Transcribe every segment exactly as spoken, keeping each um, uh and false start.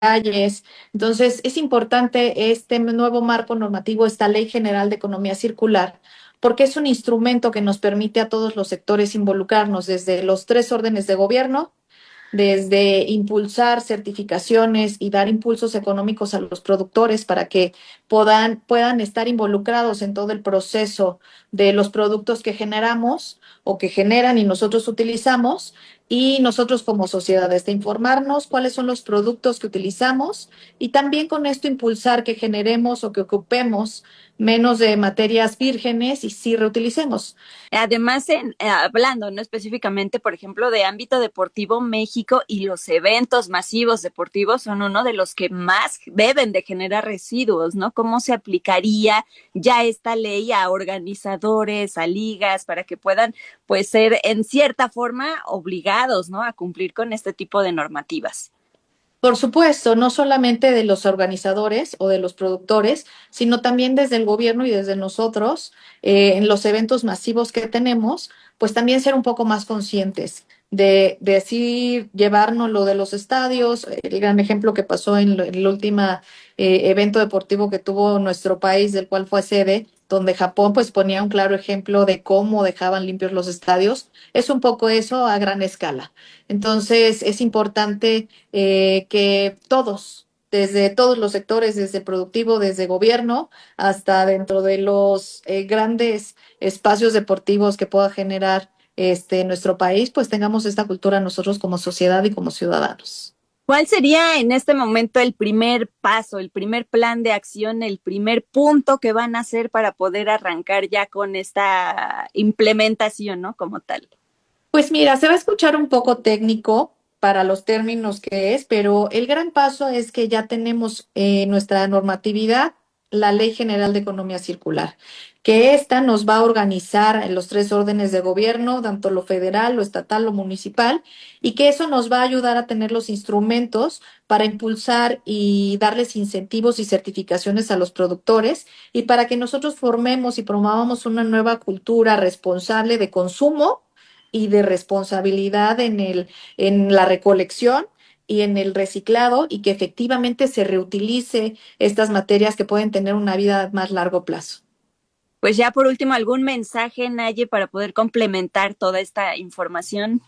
calles. Entonces, es importante este nuevo marco normativo, esta Ley General de Economía Circular, porque es un instrumento que nos permite a todos los sectores involucrarnos desde los tres órdenes de gobierno, desde impulsar certificaciones y dar impulsos económicos a los productores para que puedan, puedan estar involucrados en todo el proceso de los productos que generamos o que generan y nosotros utilizamos, y nosotros como sociedades de informarnos cuáles son los productos que utilizamos y también con esto impulsar que generemos o que ocupemos menos de materias vírgenes y sí reutilicemos. Además, en, eh, hablando, ¿no? Específicamente, por ejemplo, de ámbito deportivo, México y los eventos masivos deportivos son uno de los que más deben de generar residuos, ¿no? ¿Cómo se aplicaría ya esta ley a organizadores, a ligas, para que puedan, pues, ser en cierta forma obligados, ¿no? A cumplir con este tipo de normativas? Por supuesto, no solamente de los organizadores o de los productores, sino también desde el gobierno y desde nosotros, eh, en los eventos masivos que tenemos, pues también ser un poco más conscientes de, de así llevarnos lo de los estadios, el gran ejemplo que pasó en, lo- en el último evento deportivo que tuvo nuestro país, del cual fue sede, donde Japón pues ponía un claro ejemplo de cómo dejaban limpios los estadios. Es un poco eso a gran escala. Entonces, es importante eh, que todos, desde todos los sectores, desde productivo, desde gobierno, hasta dentro de los eh, grandes espacios deportivos que pueda generar este nuestro país, pues tengamos esta cultura nosotros como sociedad y como ciudadanos. ¿Cuál sería en este momento el primer paso, el primer plan de acción, el primer punto que van a hacer para poder arrancar ya con esta implementación, ¿no? Como tal. Pues mira, se va a escuchar un poco técnico para los términos que es, pero el gran paso es que ya tenemos eh, nuestra normatividad, la Ley General de Economía Circular, que esta nos va a organizar en los tres órdenes de gobierno, tanto lo federal, lo estatal, lo municipal, y que eso nos va a ayudar a tener los instrumentos para impulsar y darles incentivos y certificaciones a los productores y para que nosotros formemos y promovamos una nueva cultura responsable de consumo y de responsabilidad en el, en la recolección y en el reciclado, y que efectivamente se reutilice estas materias que pueden tener una vida más largo plazo. Pues ya por último, algún mensaje, Naye, para poder complementar toda esta información.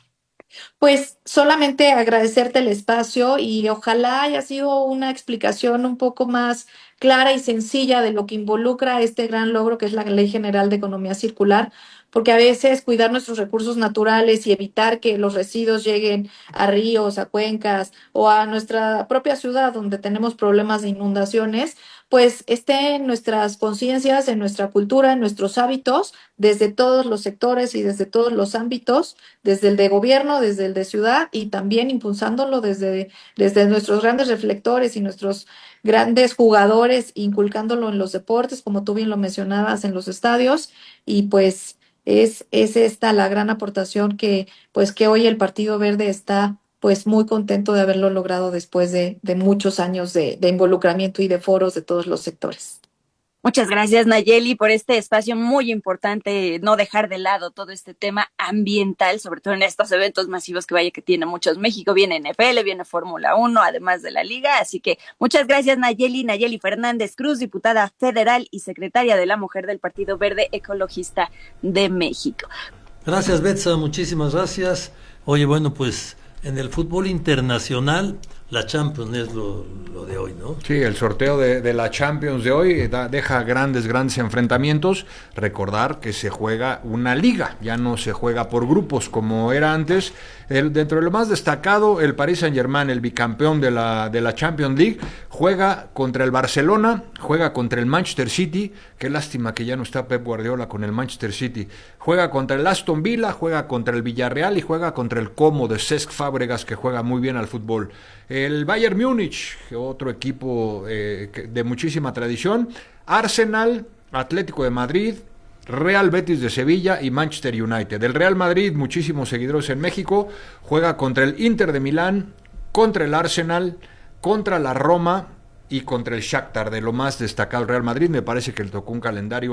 Pues solamente agradecerte el espacio y ojalá haya sido una explicación un poco más clara y sencilla de lo que involucra este gran logro que es la Ley General de Economía Circular, porque a veces cuidar nuestros recursos naturales y evitar que los residuos lleguen a ríos, a cuencas o a nuestra propia ciudad donde tenemos problemas de inundaciones, pues esté en nuestras conciencias, en nuestra cultura, en nuestros hábitos, desde todos los sectores y desde todos los ámbitos, desde el de gobierno, desde el de ciudad y también impulsándolo desde, desde nuestros grandes reflectores y nuestros grandes jugadores, inculcándolo en los deportes, como tú bien lo mencionabas, en los estadios. Y pues es, es esta la gran aportación que, pues que hoy el Partido Verde está pues muy contento de haberlo logrado después de, de muchos años de, de involucramiento y de foros de todos los sectores. Muchas gracias, Nayeli, por este espacio muy importante, no dejar de lado todo este tema ambiental, sobre todo en estos eventos masivos que vaya que tiene muchos. México viene N F L, viene Fórmula Uno, además de la Liga. Así que muchas gracias, Nayeli. Nayeli Fernández Cruz, diputada federal y secretaria de la Mujer del Partido Verde Ecologista de México. Gracias, Betsa, muchísimas gracias. Oye, bueno, pues en el fútbol internacional, la Champions es lo, lo de hoy, ¿no? Sí, el sorteo de, de la Champions de hoy da, deja grandes, grandes enfrentamientos. Recordar que se juega una liga, ya no se juega por grupos como era antes. El, dentro de lo más destacado, el Paris Saint-Germain, el bicampeón de la, de la Champions League, juega contra el Barcelona, juega contra el Manchester City. Qué lástima que ya no está Pep Guardiola con el Manchester City. Juega contra el Aston Villa, juega contra el Villarreal y juega contra el Como de Cesc Fábregas, que juega muy bien al fútbol. El Bayern Múnich, otro equipo eh, de muchísima tradición. Arsenal, Atlético de Madrid, Real Betis de Sevilla y Manchester United. El Real Madrid, muchísimos seguidores en México, juega contra el Inter de Milán, contra el Arsenal, contra la Roma y contra el Shakhtar. De lo más destacado el Real Madrid, me parece que le tocó un calendario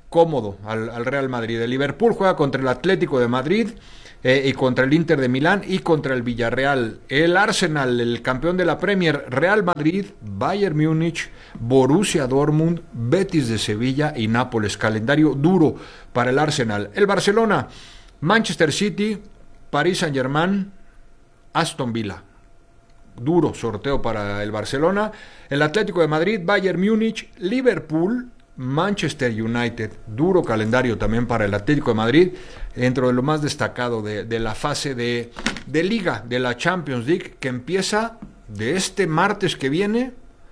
cómodo al, al Real Madrid. El Liverpool juega contra el Atlético de Madrid eh, y contra el Inter de Milán y contra el Villarreal. El Arsenal, el campeón de la Premier, Real Madrid, Bayern Múnich, Borussia Dortmund, Betis de Sevilla y Nápoles. Calendario duro para el Arsenal. El Barcelona, Manchester City, Paris Saint-Germain, Aston Villa. Duro sorteo para el Barcelona. El Atlético de Madrid, Bayern Múnich, Liverpool, Manchester United. Duro calendario también para el Atlético de Madrid, dentro de lo más destacado de, de la fase de, de Liga, de la Champions League, que empieza de este martes que viene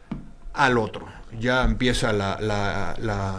al otro. Ya empieza la, la, la,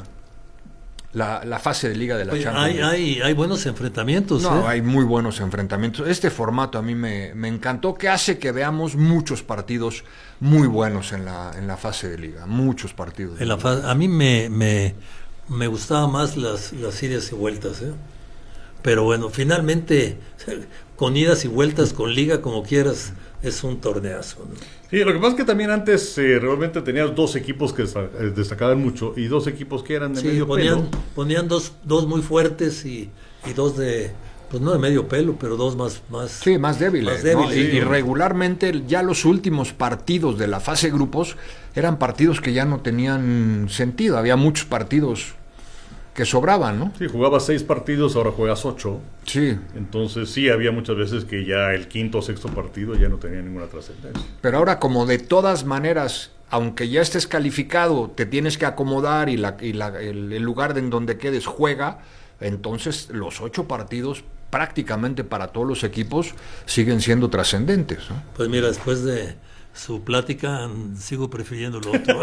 la, la fase de Liga de la Oye, Champions hay, League. hay, hay buenos enfrentamientos. No, ¿eh? hay muy buenos enfrentamientos. Este formato a mí me, me encantó, que hace que veamos muchos partidos muy buenos en la, en la fase de Liga. Muchos partidos. En la fa- a mí me, me, me gustaban más las, las idas y vueltas, ¿eh? Pero bueno, finalmente, con idas y vueltas, con liga, como quieras, es un torneazo, ¿no? Sí, lo que pasa es que también antes eh, realmente tenías dos equipos que desta- eh, destacaban mucho y dos equipos que eran de Sí, medio ponían, pelo. ponían dos, dos muy fuertes y, y dos de, pues no de medio pelo, pero dos más... más Sí, más débiles. Más ¿no? débiles, Y, sí. y regularmente ya los últimos partidos de la fase grupos eran partidos que ya no tenían sentido. Había muchos partidos que sobraban, ¿no? Sí, jugabas seis partidos, ahora juegas ocho. Sí. Entonces sí, había muchas veces que ya el quinto o sexto partido ya no tenía ninguna trascendencia. Pero ahora, como de todas maneras, aunque ya estés calificado, te tienes que acomodar y, la, y la, el, el lugar en donde quedes juega, entonces los ocho partidos prácticamente para todos los equipos siguen siendo trascendentes, ¿no? Pues mira, después de su plática, mm, sigo prefiriendo lo otro.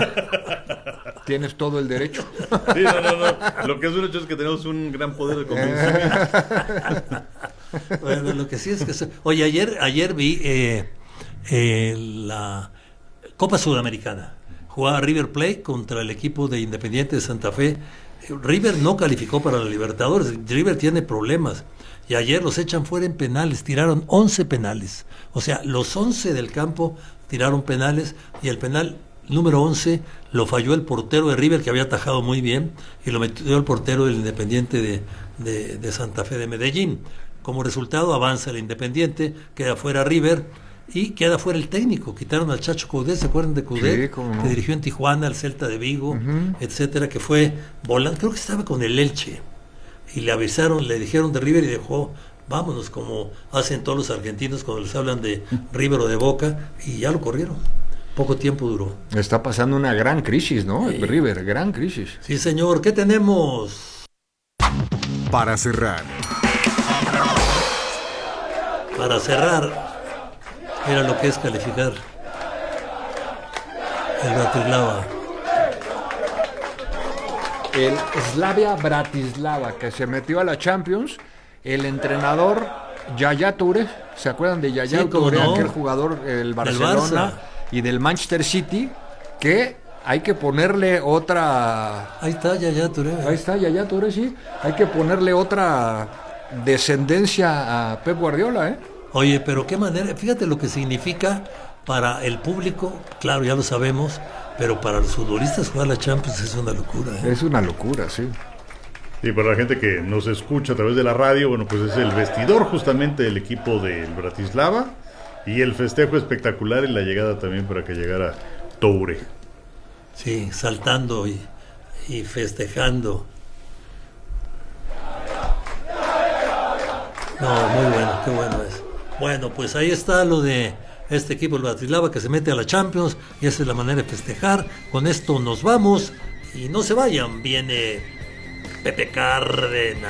Tienes todo el derecho. Sí, no, no, no. Lo que es un hecho es que tenemos un gran poder de convencimiento. Bueno, lo que sí es que... se- Oye, ayer, ayer vi eh, eh, la Copa Sudamericana. Jugaba River Plate contra el equipo de Independiente de Santa Fe. River no calificó para la Libertadores. River tiene problemas. Y ayer los echan fuera en penales. Tiraron once penales. O sea, los once del campo tiraron penales. Y el penal número once lo falló el portero de River, que había atajado muy bien. Y lo metió el portero del Independiente de, de, de Santa Fe de Medellín. Como resultado avanza el Independiente, queda fuera River y queda fuera el técnico. Quitaron al Chacho Coudet, ¿se acuerdan de Coudet? Sí, cómo no. Que dirigió en Tijuana, al Celta de Vigo, Ujú. etcétera, que fue volante, creo que estaba con el Elche. Y le avisaron, le dijeron de River y dejó, vámonos, como hacen todos los argentinos cuando les hablan de River o de Boca, y ya lo corrieron. Poco tiempo duró. Está pasando una gran crisis, ¿no? Sí. River, gran crisis. Sí, señor, ¿qué tenemos Para cerrar, para cerrar? Era lo que es calificar el Bratislava. El Slavia Bratislava, que se metió a la Champions, el entrenador Yaya Toure, ¿se acuerdan de Yaya Sí, cómo Toure, no. aquel jugador del Barcelona Barça. y del Manchester City, que hay que ponerle otra... Ahí está, ya, ya, Touré. Ahí está Yaya Toure, sí, hay que ponerle otra descendencia a Pep Guardiola, ¿eh? Oye, pero qué manera, fíjate lo que significa para el público, claro, ya lo sabemos, pero para los futbolistas jugar la Champions es una locura, ¿eh? Es una locura, sí. Y para la gente que nos escucha a través de la radio, bueno, pues es el vestidor justamente del equipo del Bratislava y el festejo espectacular y la llegada también para que llegara Toure. Sí, saltando y, y festejando. No, muy bueno, qué bueno es. Bueno, pues ahí está lo de este equipo, el Bratislava, que se mete a la Champions, y esa es la manera de festejar. Con esto nos vamos y no se vayan, viene Pepe Cárdenas.